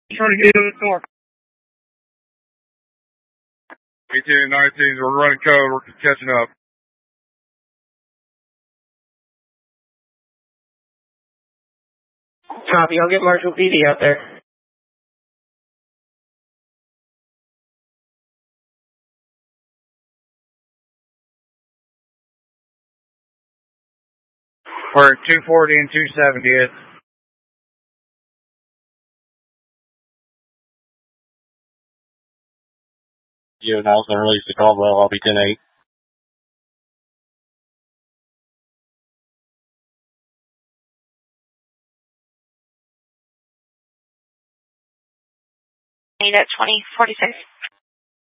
Trying to get in the door. 18 and 19, we're running code, we're catching up. Copy, I'll get Marshall PD out there. We're at 240 and 270th. You announcement release to Caldwell, I'll be 10-8. At 2046.